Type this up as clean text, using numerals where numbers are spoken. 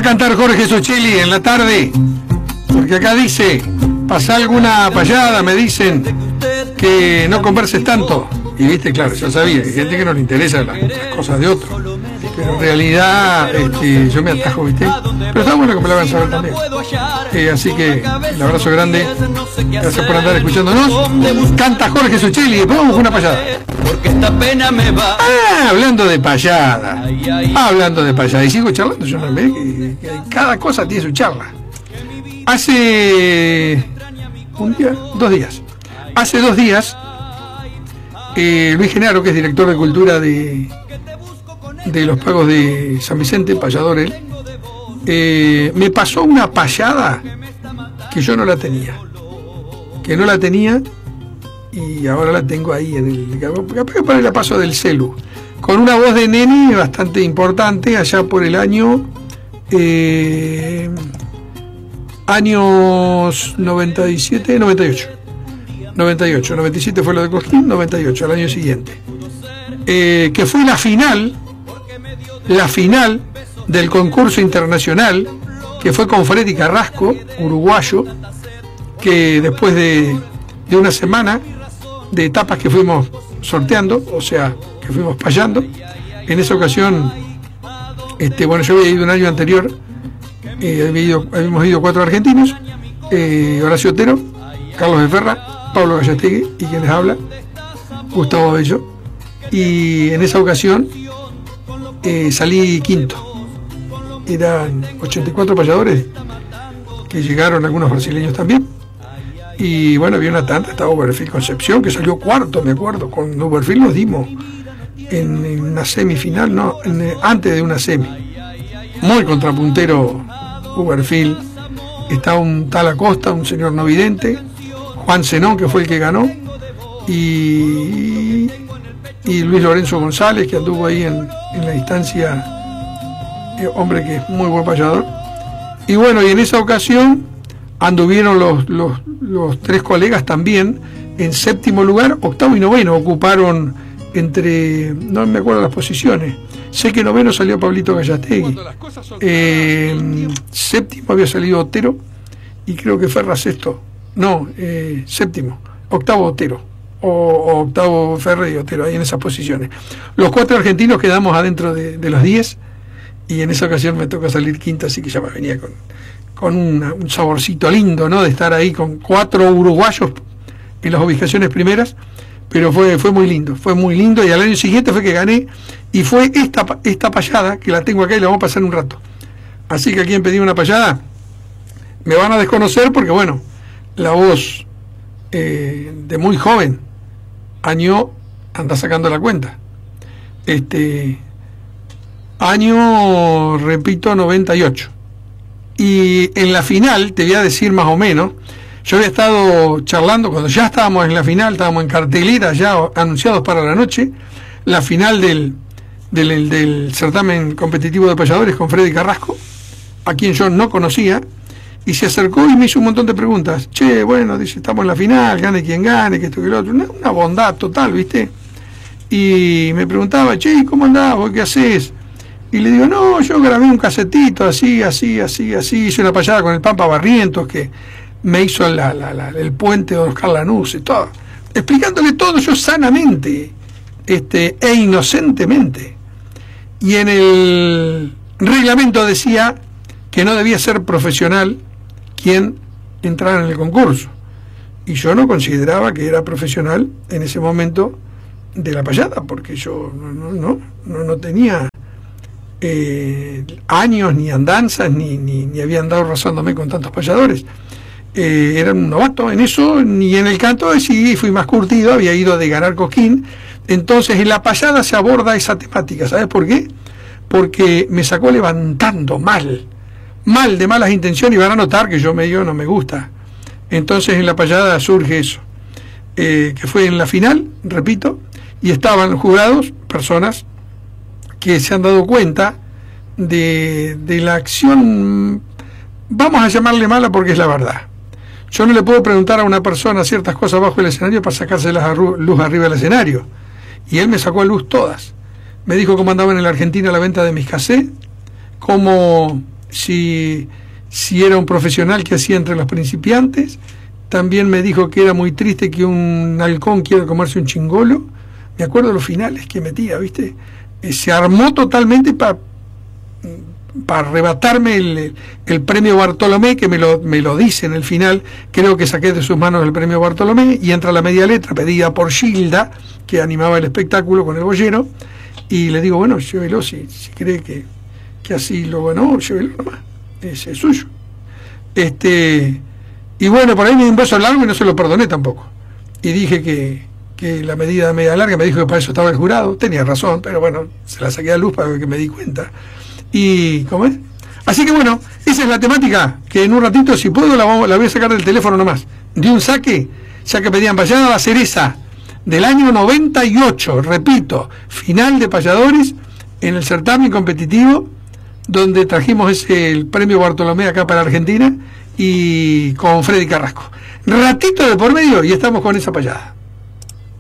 cantar Jorge Sochelli en la tarde, porque acá dice, pasa alguna payada, me dicen que no converses tanto. Y viste, claro, yo sabía, hay gente que no le interesa las cosas de otro, pero en realidad yo me atajo, viste, pero está bueno que me lo hagan saber también. Así que el abrazo grande, gracias por andar escuchándonos. Canta Jorge Sochelli y después vamos con una payada. Porque esta pena me va. Hablando de payada, y sigo charlando, yo no ve que cada cosa tiene su charla. Hace hace 2 días, Luis Genaro, que es director de cultura de los pagos de San Vicente, payador él, me pasó una payada que yo no la tenía, y ahora la tengo ahí en el, capaz que para el paso del celu, con una voz de nene bastante importante, allá por el años 97, 98, 97 fue lo de Cosquín, 98 al año siguiente, que fue la final del concurso internacional, que fue con Freddy Carrasco, uruguayo, que después de una semana de etapas que fuimos sorteando, o sea, que fuimos payando, en esa ocasión, bueno, yo había ido un año anterior, habíamos ido 4 argentinos, Horacio Otero, Carlos de Ferra, Pablo Gallastegui y quien les habla, Gustavo Bello, y en esa ocasión salí quinto. Eran 84 payadores que llegaron, algunos brasileños también, y bueno, había una tanda, estaba Uberfield Concepción, que salió cuarto, me acuerdo. Con Uberfield nos dimos en una semifinal, no, antes de una semi, muy contrapuntero Uberfield. Estaba un tal Acosta, un señor no vidente, Juan Zenón, que fue el que ganó, y Luis Lorenzo González, que anduvo ahí en la distancia, hombre que es muy buen payador. Y bueno, y en esa ocasión anduvieron los 3 colegas también en 7º lugar, 8º y 9º, ocuparon entre, no me acuerdo las posiciones, sé que 9º salió Pablito Gallastegui, 7º había salido Otero, y creo que Ferra 6º, no, 7º, 8º Otero, o 8º Ferra y Otero, ahí en esas posiciones. Los 4 argentinos quedamos adentro de los 10, y en esa ocasión me toca salir quinto, así que ya me venía con un saborcito lindo, ¿no?, de estar ahí con 4 uruguayos en las ubicaciones primeras, pero fue muy lindo, y al año siguiente fue que gané, y fue esta payada, que la tengo acá y la vamos a pasar un rato. Así que a quien pedí una payada, me van a desconocer porque, bueno, la voz de muy joven, año, anda sacando la cuenta, año, repito, 98. Y en la final, te voy a decir más o menos, yo había estado charlando, cuando ya estábamos en la final, estábamos en cartelera ya anunciados para la noche, la final del certamen competitivo de payadores con Freddy Carrasco, a quien yo no conocía, y se acercó y me hizo un montón de preguntas. Che, bueno, dice, estamos en la final, gane quien gane, que esto que lo otro, una bondad total, ¿viste? Y me preguntaba, che, ¿cómo andás? ¿Vos qué hacés? Y le digo, no, yo grabé un casetito, así, hice una payada con el Pampa Barrientos, que me hizo el puente de Oscar Lanús y todo, explicándole todo yo sanamente, e inocentemente. Y en el reglamento decía que no debía ser profesional quien entrara en el concurso, y yo no consideraba que era profesional en ese momento de la payada, porque yo no tenía años ni andanzas, ni había andado razándome con tantos payadores. Era un novato en eso, ni en el canto decidí, fui más curtido, había ido de ganar Cosquín. Entonces en la payada se aborda esa temática. ¿Sabes por qué? Porque me sacó levantando mal de malas intenciones, y van a notar que yo medio no me gusta. Entonces en la payada surge eso, que fue en la final, repito, y estaban jurados, personas que se han dado cuenta de la acción, vamos a llamarle mala porque es la verdad. Yo no le puedo preguntar a una persona ciertas cosas bajo el escenario para sacárselas a luz arriba del escenario, y él me sacó a luz todas. Me dijo cómo andaba en la Argentina la venta de mis cassettes, cómo si era un profesional que hacía entre los principiantes. También me dijo que era muy triste que un halcón quiera comerse un chingolo. Me acuerdo de los finales que metía, ¿viste? Se armó totalmente para arrebatarme el premio Bartolomé, que me lo dice en el final. Creo que saqué de sus manos el premio Bartolomé, y entra la media letra pedida por Gilda, que animaba el espectáculo con el boyero, y le digo, bueno, llévelo si cree que así lo bueno, llévelo nomás, ese es suyo. Y bueno, por ahí me dio un beso largo y no se lo perdoné tampoco, y dije que la medida de media larga, me dijo que para eso estaba el jurado. Tenía razón, pero bueno, se la saqué a luz para que me di cuenta. Y ¿cómo es? Así que bueno, esa es la temática, que en un ratito, si puedo, la voy a sacar del teléfono nomás, de un saque, ya que pedían payada. Va a ser esa del año 98, repito, final de payadores en el certamen competitivo, donde trajimos el premio Bartolomé acá para Argentina, y con Freddy Carrasco. Ratito de por medio y estamos con esa payada.